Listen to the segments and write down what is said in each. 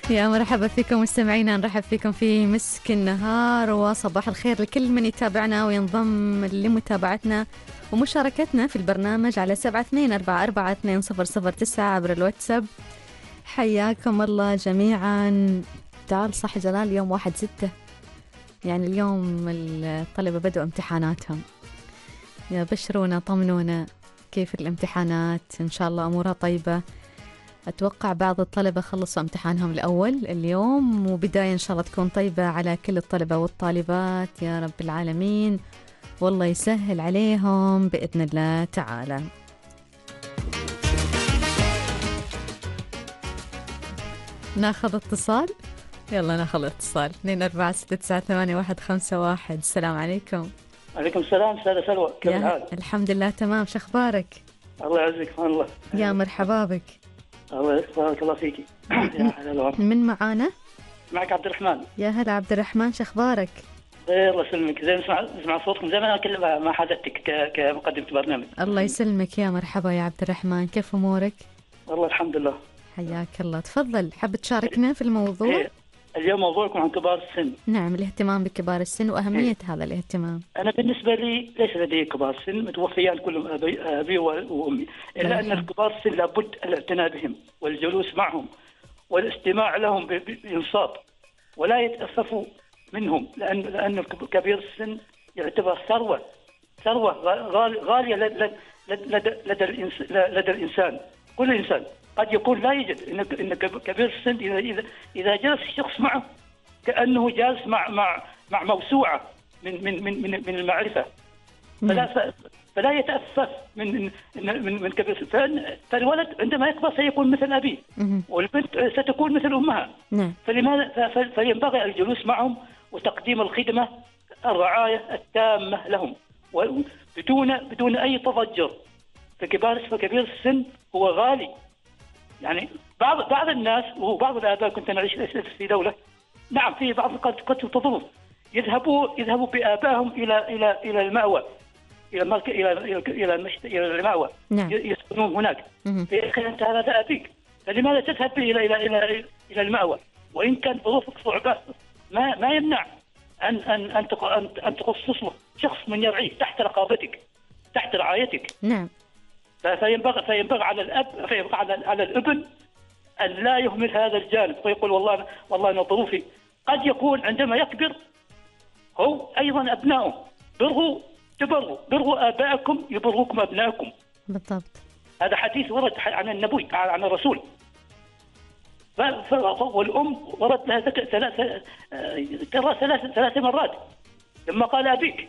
يا مرحبا فيكم مستمعينا، نرحب فيكم في مسك النهار وصباح الخير لكل من يتابعنا وينضم لمتابعتنا ومشاركتنا في البرنامج على 72442009 عبر الواتساب. حياكم الله جميعا. تعال صح جلال، يوم 1/6، يعني اليوم الطلبة بدأوا امتحاناتهم. يا بشرونا طمنونا كيف الامتحانات، إن شاء الله أمورها طيبة. أتوقع بعض الطلبة خلصوا امتحانهم الأول اليوم، وبداية إن شاء الله تكون طيبة على كل الطلبة والطالبات يا رب العالمين، والله يسهل عليهم بإذن الله تعالى. ناخذ اتصال، يلا ناخذ اتصال 24698151. السلام عليكم. عليكم السلام أستاذة سلوى، كيف الحال؟ الحمد لله تمام، شخبارك؟ الله يعزك والله. يا مرحبا بك. الله بارك الله فيكي. يا هلا. من معانا؟ معك عبد الرحمن. يا هلا عبد الرحمن، شخبارك؟ خير الله يسلمك. زين نسمع صوتكم زي ما انا كل ما حدثتك كمقدمة برنامج. الله يسلمك، يا مرحبا يا عبد الرحمن، كيف امورك؟ والله الحمد لله. حياك الله، تفضل، حاب تشاركنا في الموضوع؟ اليوم موضوعكم عن كبار السن. نعم، الاهتمام بكبار السن وأهمية هذا الاهتمام. أنا بالنسبة لي ليس لدي كبار سن، متوفيان كلهم أبي وأمي، إلا أن الكبار السن لابد الاعتناء بهم والجلوس معهم والاستماع لهم بإنصات، ولا يتأسفوا منهم، لأن كبير السن يعتبر ثروة غالية لدى الإنسان. كل إنسان قد يكون لا يجد إن كبير السن إذا جلس الشخص معه كأنه جالس مع موسوعة من المعرفة، فلا يتأسف من كبير السن. فالولد عندما يكبر سيكون مثل أبيه، والبنت ستكون مثل أمها. فلماذا فينبغي الجلوس معهم وتقديم الخدمة الرعاية التامة لهم بدون أي تضجر. فكبير السن هو غالي. يعني بعض الناس وبعض الآباء، كنت نعيش في دولة، نعم في بعض قد تظن يذهبوا بآبائهم إلى المأوى، إلى المأوى، يسكنون هناك. يا أخي أنت هذا أبيك، فلماذا تذهب به إلى المأوى؟ وإن كان ظروفك صعبة ما يمنع أن تخصص له شخص من يرعيه تحت رقابتك، تحت رعايتك. نعم. فينبغي على الابن أن لا يهمل هذا الجانب، ويقول والله أنا ظروفي. قد يكون عندما يكبر هو أيضا أبنائه بروا آبائكم يبروكم أبنائكم. بالضبط. هذا حديث ورد عن النبي، عن الرسول. والأم ورد لها ثلاث مرات لما قال أبيك.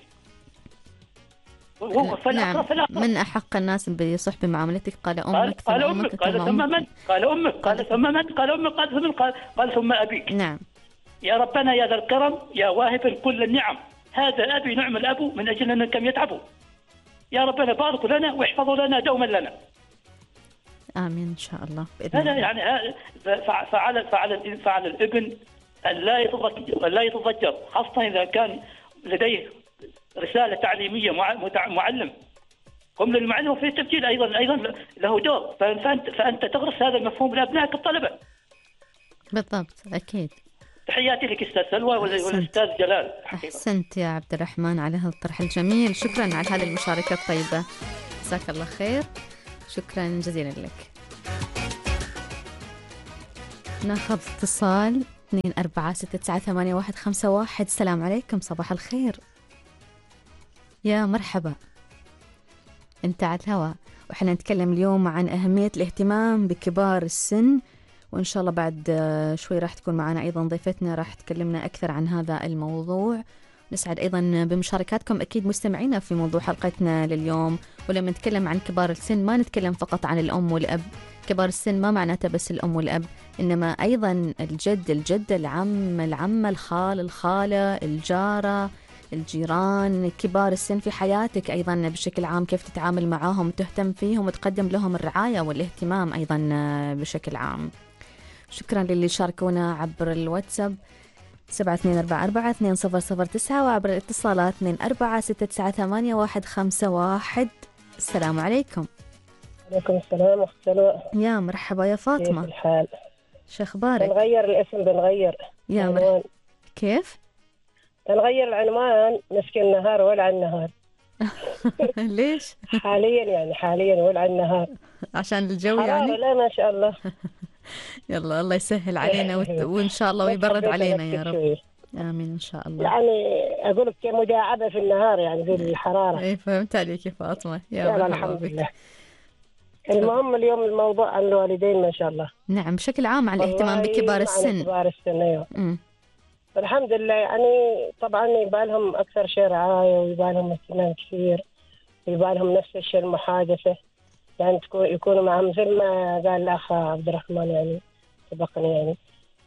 نعم، من أحق الناس بصحب معاملتك قال أمك، قال أمك، قال ثم من، قال أمك، قال ثم من، قال أمك، قال ثم أبيك. نعم. يا ربنا يا ذا الكرم يا واهب كل النعم، هذا أبي نعم الأب من أجل أن كم يتعبوا. يا ربنا بارك لنا واحفظوا لنا دوما لنا. آمين إن شاء الله بإذن الله. يعني فعلى الابن أن لا يتضجر، خاصة إذا كان لديه رسالة تعليمية معلم. هم للمعلم في التبجيل أيضا له دور، فأنت تغرس هذا المفهوم لأبنائك الطلبة. بالضبط، أكيد. تحياتي لك أستاذ سلوى والأستاذ جلال. أحسنت يا عبد الرحمن على هذا الطرح الجميل، شكرا على هذه المشاركة الطيبة، جزاك الله خير، شكرا جزيلا لك. ناخذ اتصال 24698151. السلام عليكم، صباح الخير. يا مرحبا، انت على الهواء، وحنا نتكلم اليوم عن أهمية الاهتمام بكبار السن، وإن شاء الله بعد شوي راح تكون معنا أيضا ضيفتنا راح تكلمنا أكثر عن هذا الموضوع. نسعد أيضا بمشاركاتكم أكيد مستمعينا في موضوع حلقتنا لليوم. ولما نتكلم عن كبار السن ما نتكلم فقط عن الأم والأب، كبار السن ما معناته بس الأم والأب، إنما أيضا الجد، الجدة، العمة، الخال، الخالة، الجارة، الجيران. كبار السن في حياتك أيضا بشكل عام، كيف تتعامل معاهم، تهتم فيهم وتقدم لهم الرعاية والاهتمام أيضا بشكل عام. شكرا للي شاركونا عبر الواتساب 72442009 وعبر الاتصالات 24698151. السلام عليكم. عليكم السلام أخت سلوى. يا مرحبا يا فاطمة. كيف الحال؟ شو أخبارك؟ بنغير الاسم، بنغير يا العنوان. كيف؟ بنغير العنوان، مسك النهار ولع النهار. ليش؟ حاليا يعني حاليا ولع النهار. عشان الجو حرارة يعني؟ لا ما شاء الله. يلا الله يسهل علينا وإن شاء الله بس ويبرد حبيت علينا يا أذكر رب. شوية. آمين إن شاء الله. يعني أقول لك مداعبة في النهار يعني في الحرارة. إيه فهمت عليك يا فاطمة، يا يلا مرحبا الحمد بك. لله. المهم اليوم الموضوع عن الوالدين ما شاء الله. نعم، بشكل عام عن الاهتمام والله بكبار عن السن. كبار السن أيوة. أمم. الحمد لله يعني طبعا يبقى لهم أكثر شيء رعاية، ويبقى لهم اهتمام كثير، ويبقى لهم نفس الشيء المحادثة، يعني يكونوا معهم مثل ما قال الأخ عبد الرحمن يعني سبقني يعني.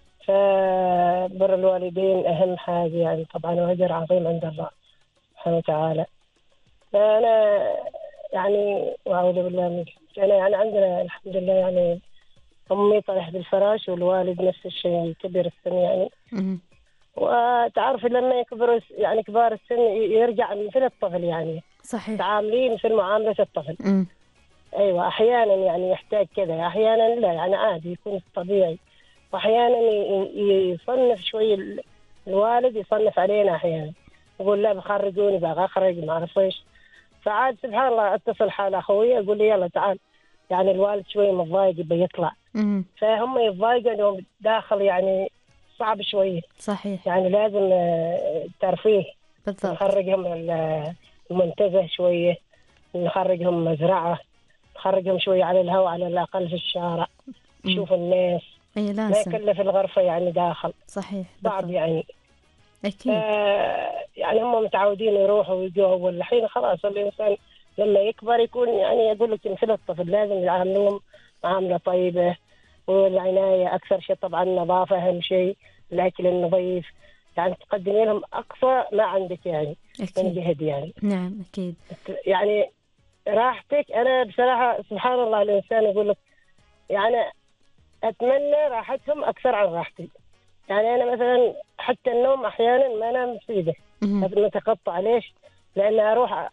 فبر الوالدين أهم حاجة يعني طبعا، وأجر عظيم عند الله سبحانه وتعالى. فأنا يعني وأعوذ بالله من أنا يعني عندنا الحمد لله يعني أمي طرحت الفراش، والوالد نفس الشيء كبر السن يعني. أمم. وتعرف لما يكبروا يعني كبار السن يرجع مثل الطفل يعني، صحيح. تعاملين مثل معاملة الطفل. أمم. أيوة أحيانا يعني يحتاج كذا، أحيانا لا يعني عادي يكون طبيعي، وأحيانا يصنف شوي الوالد يصنف علينا أحيانا، يقول لا بخرجوني بقى أخرج ما أعرف إيش. فعاد سبحان الله أتصل حال أخوي أقول لي يلا تعال، يعني الوالد شوي متضايق يبي يطلع، أمم. فهم يتضايقوا إنهم داخل يعني صعب شوي صحيح. يعني لازم ترفيه. بالضبط. نخرجهم المنتزه شوية، نخرجهم مزرعة، نخرجهم شوية على الهواء على الأقل في الشارع، نشوف الناس، أي ما لازم. يكلف الغرفة يعني داخل صحيح. صعب بالضبط. يعني. أكيد. يعني هم متعودين يروحوا ويجوا، والحين خلاص الإنسان لما يكبر يكون يعني أقول لك مثل الطفل، لازم يعاملهم معاملة طيبة، والعناية أكثر شيء طبعا النظافة أهم شيء، الأكل النظيف، يعني تقدمي لهم أقصى ما عندك يعني من أكيد. جهد يعني. نعم أكيد. يعني راحتك أنا بصراحة سبحان الله الإنسان يقول لك يعني أتمنى راحتهم أكثر عن راحتي. يعني أنا مثلا حتى النوم أحيانا ما أنام بسيدة، أمم. متقطع. ليش؟ لأن أروح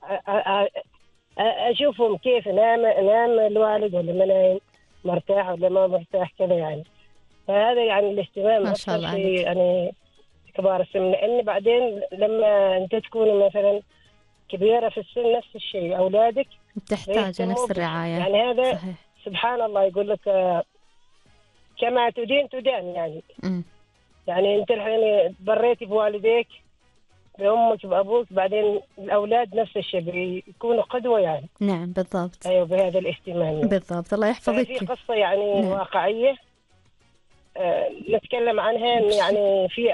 أشوفهم كيف نام الوالد ولا ما نايم، مرتاح ولا ما مرتاح كذا يعني. فهذا يعني الاهتمام ما شاء أكثر الله شيء عليك. يعني كبار السن، لأن بعدين لما أنت تكون مثلا كبيرة في السن نفس الشيء أولادك تحتاج بيهتموا نفس بك. الرعاية. يعني هذا صحيح. سبحان الله يقول لك كما تدين تدان يعني. أمم. يعني أنت الحين بريتي بوالديك بأمك بأبوك، بعدين الأولاد نفس الشيء بيكونوا قدوة يعني. نعم بالضبط. أيوة بهذا الاهتمام يعني. بالضبط. الله في يحفظك. قصة يعني نعم. واقعية نتكلم عنها، إن يعني في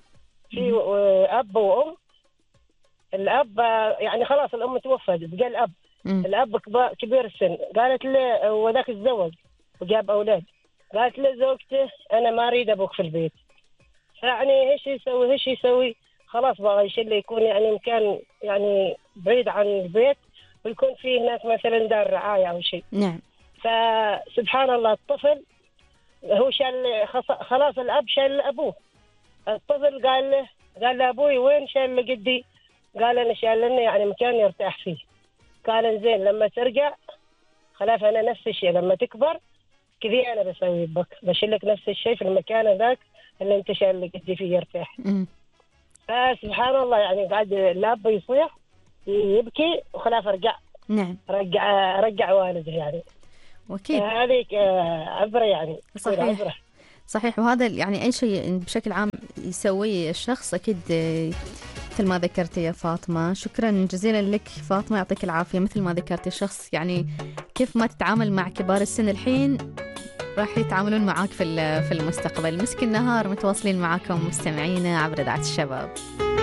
أب وأم. الأب يعني خلاص الأم توفت، بقى الأب. أمم. الأب كبير السن، قالت له وذاك الزوج وجاب أولاد، قالت له زوجته أنا ما أريد أبوك في البيت. يعني إيش يسوي خلاص بقى يشيل يكون يعني مكان يعني بعيد عن البيت، ويكون فيه هناك مثلا دار رعاية أو شيء. نعم. فسبحان الله الطفل هو شال خلاص الأب شال أبوه. الطفل قال له أبوي وين شال جدي؟ قال أنا شال لنا يعني مكان يرتاح فيه. قال زين لما ترجع خلاص أنا نفس الشيء لما تكبر كذي أنا بسوي بك، بشيلك نفس الشيء في المكان ذاك اللي أنت شال جدي فيه يرتاح. أمم. فسبحان الله يعني قاعد الأب يصيح يبكي وخلاص نعم. رجع والده يعني. وأكيد. هذه عبرة يعني. صحيح. عبرة. صحيح. وهذا يعني أي شيء بشكل عام يسويه الشخص أكيد مثل ما ذكرتي يا فاطمة. شكرا جزيلا لك فاطمة، يعطيك العافية. مثل ما ذكرتي الشخص يعني كيف ما تتعامل مع كبار السن الحين راح يتعاملون معاك في المستقبل. مسك النهار متواصلين معاكم مستمعينا عبر إذاعة الشباب.